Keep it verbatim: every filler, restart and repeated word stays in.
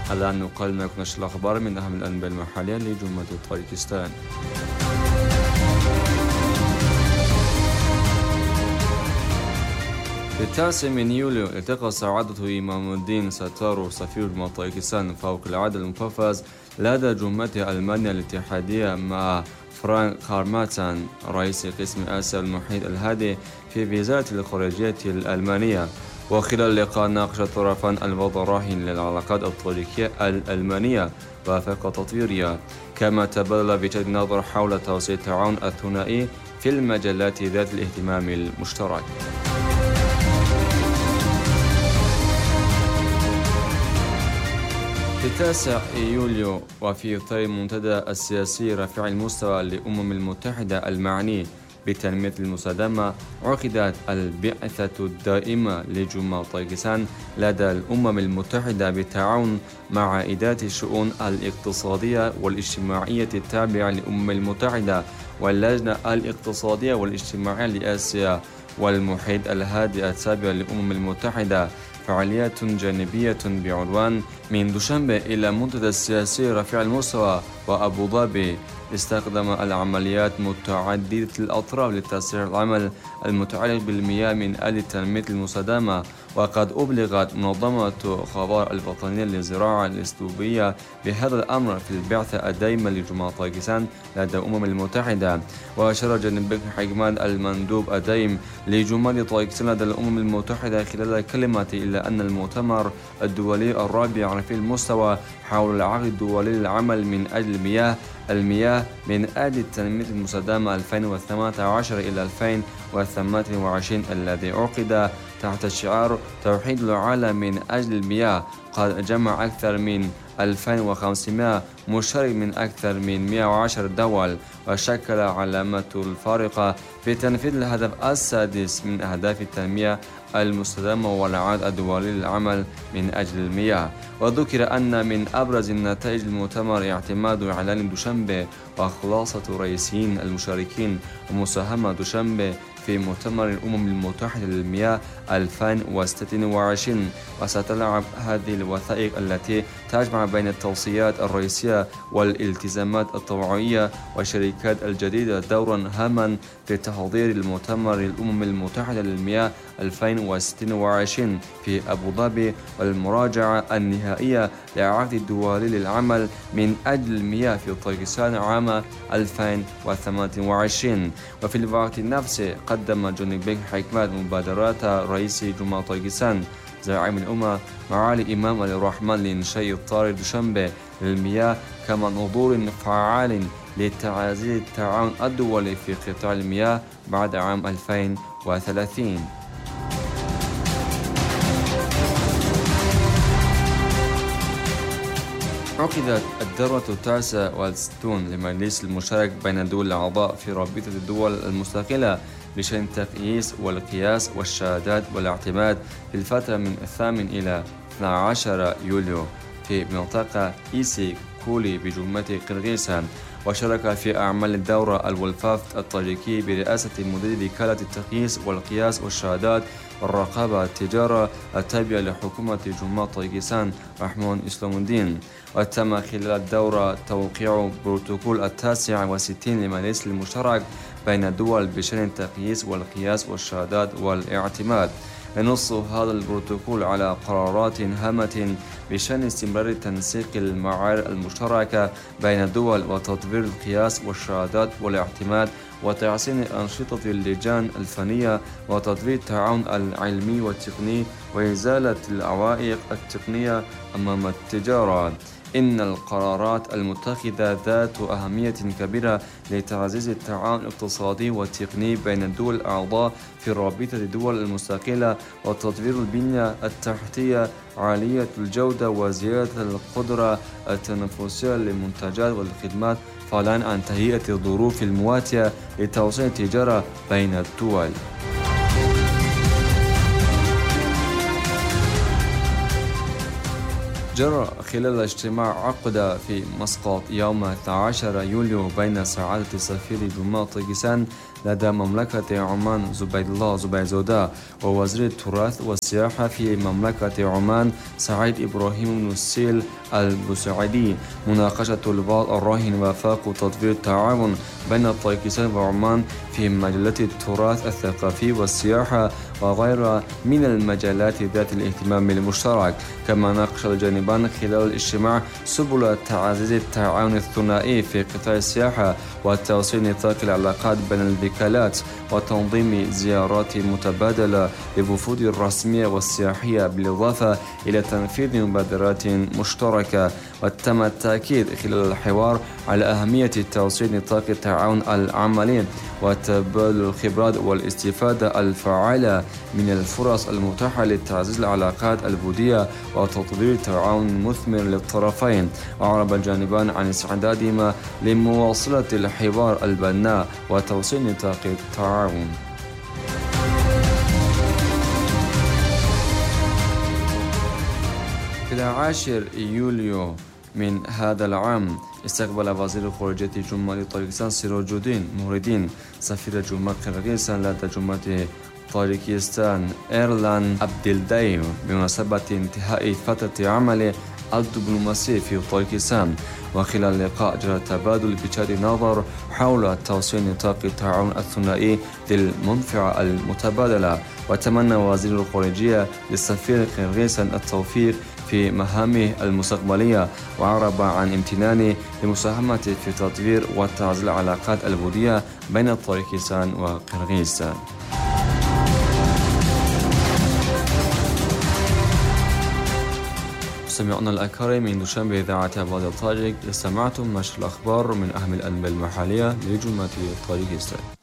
الآن نقدم لكم نشر الأخبار من أهم الأنباء المحلية لجمهورية طاجكستان. في التاسع من يوليو التقى سعادة إمام الدين ساتارو سفير جمهورية طاجكستان فوق العادة المفوز لدى جمهورية ألمانيا الاتحادية مع فرانك هارماتان رئيس قسم آسيا المحيط الهادي في وزارة الخارجية الألمانية. وخلال اللقاء ناقش الطرفان الوضع الراهن للعلاقات الطاجيكية الألمانية وفق تطويرها، كما تبادل وجهات النظر حول توسيع التعاون الثنائي في المجالات ذات الاهتمام المشترك. في التاسع يوليو وفي إطار المنتدى السياسي رفيع المستوى للأمم المتحدة المعني بتنمية المستدامة، عقدت البعثة الدائمة لجمهورية طاجكستان لدى الأمم المتحدة بالتعاون مع إدارة الشؤون الاقتصادية والاجتماعية التابعة للأمم المتحدة واللجنة الاقتصادية والاجتماعية لآسيا والمحيط الهادي التابعة للأمم المتحدة، فعاليات جانبية بعنوان من دوشنبه إلى منتدى السياسي رفيع المستوى وأبو ظبي. استخدم العمليات متعددة الأطراف لتسريع العمل المتعلق بالمياه من أجل تنمية المستدامة، وقد أبلغت منظمة خبر الوطنية للزراعة الأسلوبية بهذا الأمر في البعثة الدائمة لجمهورية طاجكستان لدى الأمم المتحدة. وأشار جانب حكمان المندوب الدائم لجمهورية طاجكستان لدى الأمم المتحدة خلال كلمته إلى أن المؤتمر الدولي الرابع رفيع المستوى حول العقد الدولي للعمل من أجل المياه المياه من أجل تنمية المستدامة ألفين وثمانية عشر إلى ألفين وثمانية وعشرين الذي عقد تحت شعار توحيد العالم من أجل المياه، قد جمع أكثر من ألفين وخمسمائة مشارك من أكثر من مئة وعشرة دول، وشكل علامة الفارقة في تنفيذ الهدف السادس من أهداف التنمية المستدامة والعقد الدولي للعمل من أجل المياه. وذكر أن من أبرز النتائج المؤتمر اعتماد إعلان دوشنبه وخلاصة رئيسين المشاركين ومساهمة دوشنبه في مؤتمر الأمم المتحدة للمياه ألفين وستة وعشرين. وستلعب هذه الوثائق التي تجمع بين التوصيات الرئيسية والالتزامات الطوعية والشركات الجديدة دورا هاما في تحضير المؤتمر الأمم المتحدة للمياه ألفين وستة وعشرين في أبو ظبي والمراجعة النهائية للعقد الدولي للعمل من أجل المياه في طاجكستان عام ألفين وثمانية وعشرين. وفي الوقت نفسه قدم جوني حكمات مبادرات رئيس جمهورية طاجكستان زعيم الأمة معالي إمام علي الرحمن لإنشاء إطار دوشنبه للمياه كمنظور فعال لتعزيز التعاون الدولي في قطاع المياه بعد عام ألفين وثلاثين. عقدت الدورة التاسعة والستون لمجلس المشترك بين الدول الأعضاء في رابطة الدول المستقلة بشأن التقييس والقياس والشهادات والاعتماد في الفترة من الثامن إلى اثني عشر يوليو في منطقة إيسي كولي بجمهورية قرغيزستان. وشارك في أعمال الدورة الوفد الطاجيكي برئاسة مدير وكالة التقييس والقياس والشهادات والرقابة التجارة التابعة لحكومة جمهورية طاجكستان محمود إسلام الدين. وتم خلال الدورة توقيع بروتوكول التاسع والستين لمجلس المشترك بين الدول بشأن التقييس والقياس والشهادات والاعتماد. ينص هذا البروتوكول على قرارات هامة بشأن استمرار تنسيق المعايير المشتركة بين الدول وتطوير القياس والشهادات والاعتماد وتحسين أنشطة اللجان الفنية وتطوير التعاون العلمي والتقني وإزالة العوائق التقنية أمام التجارة. إن القرارات المتخذة ذات أهمية كبيرة لتعزيز التعاون الاقتصادي والتقني بين الدول الأعضاء في رابطة الدول المستقلة وتطوير البنية التحتية عالية الجودة وزيادة القدرة التنافسية للمنتجات والخدمات، فضلا عن تهيئة الظروف المواتية لتوسيع التجارة بين الدول. جرى خلال اجتماع عقد في مسقط يوم اثني عشر يوليو بين سعادة سفير جمهورية طاجكستان لدى مملكة عمان زبيد الله زبيزودة، ووزير التراث والسياحة في مملكة عمان سعيد إبراهيم بن السيل البوسعيدي، مناقشة البعض الراهن وفاق تطوير التعاون بين طاجكستان وعمان في مجالات التراث الثقافي والسياحة وغيرها من المجالات ذات الاهتمام المشترك. كما ناقش الجانبان خلال الاجتماع سبل تعزيز التعاون الثنائي في قطاع السياحة وتوسيع نطاق العلاقات بين الوكالات وتنظيم زيارات متبادلة للوفود الرسمية والسياحية، بالإضافة إلى تنفيذ مبادرات مشتركة. وتم التأكيد خلال الحوار على أهمية توسيع نطاق التعاون العملي وتبادل الخبرات والاستفادة الفعالة من الفرص المتاحة لتعزيز العلاقات الودية وتطوير تعاون مثمر للطرفين. وأعرب الجانبان عن استعدادهما لمواصلة الحوار البناء وتوسيع نطاق التعاون. في العاشر يوليو من هذا العام استقبل وزير خارجية جمهورية طاجكستان سراج الدين موردين سفير جمهورية قرغيزستان لدى جمهورية طاجكستان إيرلان عبدالدايم بمناسبة انتهاء فترة عمله الدبلوماسي في طاجكستان. وخلال اللقاء جرى تبادل وجهات نظر حول توسيع نطاق التعاون الثنائي للمنفعة المتبادلة. وتمنى وزير الخارجية للسفير قرغيزستان التوفيق في مهامه المستقبلية، وأعرب عن امتنانه لمساهمته في تطوير وتعزيز العلاقات الودية بين طاجكستان وقرغيزستان. مستمعينا الأكارم، من دوشنبه إذاعة أبواب الطاجك استمعتم نشر الأخبار من أهم الأنباء المحلية لجمهورية طاجكستان.